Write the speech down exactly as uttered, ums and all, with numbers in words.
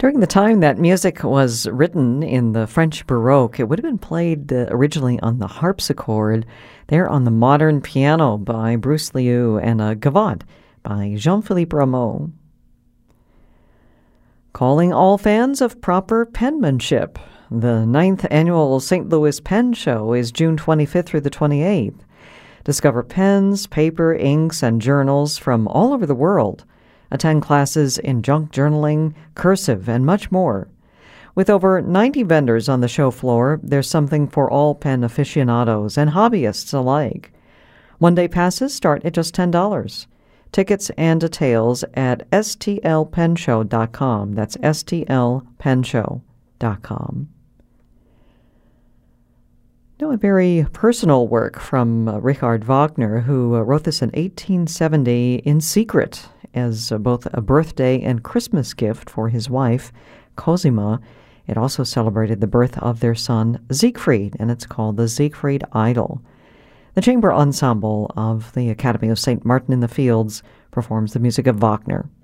During the time that music was written in the French Baroque, it would have been played uh, originally on the harpsichord, there on the modern piano by Bruce Liu, and a gavotte by Jean-Philippe Rameau. Calling all fans of proper penmanship. The ninth annual Saint Louis Pen Show is June twenty-fifth through the twenty-eighth. Discover pens, paper, inks, and journals from all over the world. Attend classes in junk journaling, cursive, and much more. With over ninety vendors on the show floor, there's something for all pen aficionados and hobbyists alike. One-day passes start at just ten dollars. Tickets and details at s t l pen show dot com. That's s t l pen show dot com. Now, a very personal work from uh, Richard Wagner, who uh, wrote this in eighteen seventy in secret as uh, both a birthday and Christmas gift for his wife, Cosima. It also celebrated the birth of their son, Siegfried, and it's called the Siegfried Idyll. The Chamber Ensemble of the Academy of Saint Martin in the Fields performs the music of Wagner.